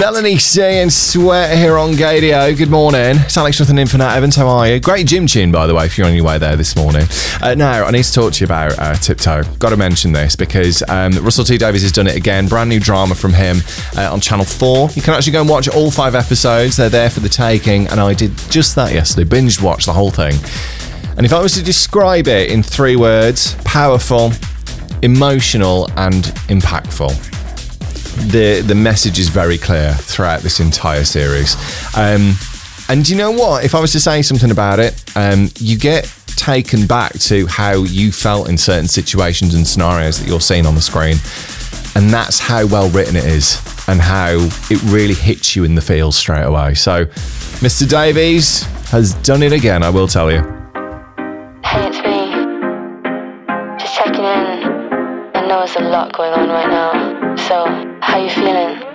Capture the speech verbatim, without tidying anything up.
Melanie C and Sweat here on Gadio. Good morning. It's Alex with an Infinite Evans. How are you? Great gym tune, by the way, if you're on your way there this morning. Uh, now, I need to talk to you about uh, Tiptoe. Got to mention this because um, Russell T Davies has done it again. Brand new drama from him uh, on Channel four. You can actually go and watch all five episodes. They're there for the taking, and I did just that yesterday. Binge watched the whole thing. And if I was to describe it in three words: powerful, emotional, and impactful. The the message is very clear throughout this entire series. Um, and you know what? If I was to say something about it, um, you get taken back to how you felt in certain situations and scenarios that you're seeing on the screen. And that's how well written it is and how it really hits you in the feels straight away. So Mister Davies has done it again, I will tell you. Hey, it's me. Just checking in. I know there's a lot going on right now. So, how you feeling?